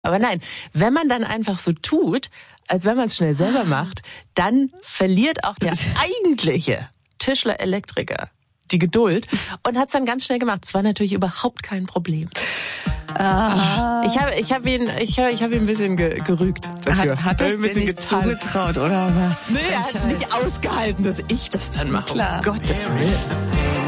Aber nein, wenn man dann einfach so tut, als wenn man es schnell selber macht, dann verliert auch der eigentliche Tischler-Elektriker die Geduld und hat es dann ganz schnell gemacht. Es war natürlich überhaupt kein Problem. Ich hab ihn ein bisschen gerügt dafür. Hat das dir nicht zugetraut, oder was? Nee, er hat es nicht ausgehalten, dass ich das dann mache. Klar. Um Gottes Willen.